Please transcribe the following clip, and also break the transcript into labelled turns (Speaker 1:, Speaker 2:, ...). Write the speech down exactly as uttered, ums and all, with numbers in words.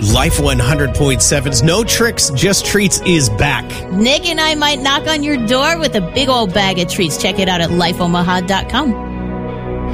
Speaker 1: Life one hundred point seven's No Tricks, Just Treats is back.
Speaker 2: Nick and I might knock on your door with a big old bag of treats. Check it out at life omaha dot com.